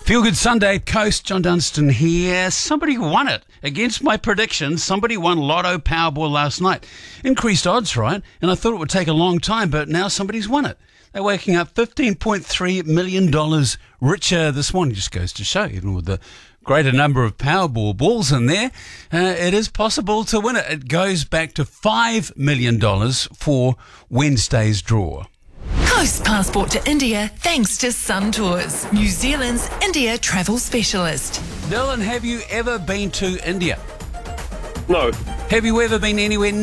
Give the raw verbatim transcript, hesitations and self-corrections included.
Feel Good Sunday, Coast, John Dunstan here. Somebody won it. Against my prediction, somebody won Lotto Powerball last night. Increased odds, right? And I thought it would take a long time, but now somebody's won it. They're waking up fifteen point three million dollars richer this morning. Just goes to show, even with the greater number of Powerball balls in there, uh, it is possible to win it. It goes back to five million dollars for Wednesday's draw. Coast Passport to India thanks to Sun Tours, New Zealand's India travel specialist. Dylan, have you ever been to India? No. Have you ever been anywhere